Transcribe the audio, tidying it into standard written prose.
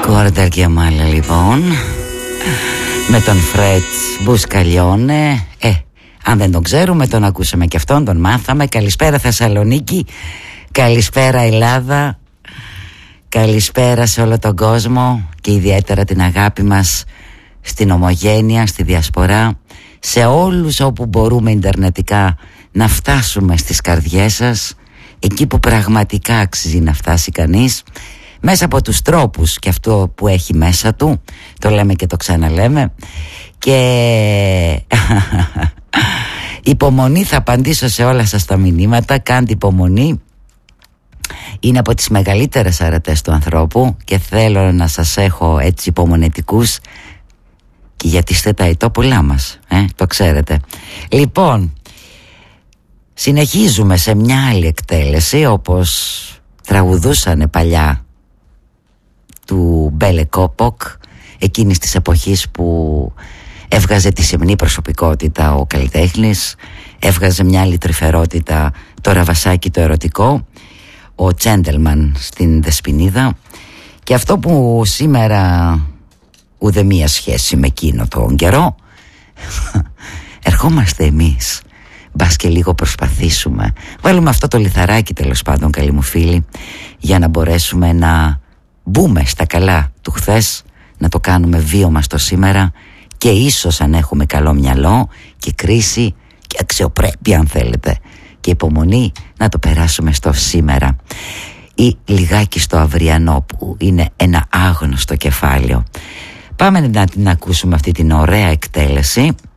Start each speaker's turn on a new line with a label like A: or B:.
A: Guarda che male λοιπόν, με τον Φρέτ Μπουσκαλιώνε. Αν δεν τον ξέρουμε, τον ακούσαμε και αυτόν, τον μάθαμε. Καλησπέρα Θεσσαλονίκη, καλησπέρα Ελλάδα, καλησπέρα σε όλο τον κόσμο και ιδιαίτερα την αγάπη μας στην ομογένεια, στη διασπορά, σε όλους όπου μπορούμε ιντερνετικά να φτάσουμε στις καρδιές σας, εκεί που πραγματικά αξίζει να φτάσει κανείς, μέσα από τους τρόπους και αυτό που έχει μέσα του, το λέμε και το ξαναλέμε. Και υπομονή, θα απαντήσω σε όλα σας τα μηνύματα. Κάντε υπομονή, είναι από τις μεγαλύτερες αρετές του ανθρώπου και θέλω να σας έχω έτσι υπομονετικούς, και γιατί είστε τα ητόπουλά μας, το ξέρετε. Λοιπόν, συνεχίζουμε σε μια άλλη εκτέλεση, όπως τραγουδούσανε παλιά του Μπέλε Κόποκ, εκείνης της εποχής που έβγαζε τη σεμνή προσωπικότητα ο καλλιτέχνης, έβγαζε μια άλλη τρυφερότητα, το ραβασάκι το ερωτικό, ο Τσέντελμαν στην Δεσποινίδα. Και αυτό που σήμερα ούτε μία σχέση με εκείνο τον καιρό, ερχόμαστε εμείς, μπας και λίγο προσπαθήσουμε, βάλουμε αυτό το λιθαράκι τέλος πάντων, καλοί μου φίλοι, για να μπορέσουμε να μπούμε στα καλά του χθες, να το κάνουμε βίωμα στο σήμερα και ίσως, αν έχουμε καλό μυαλό και κρίση και αξιοπρέπεια αν θέλετε και υπομονή, να το περάσουμε στο σήμερα ή λιγάκι στο αυριανό που είναι ένα άγνωστο κεφάλαιο. Πάμε να την ακούσουμε αυτή την ωραία εκτέλεση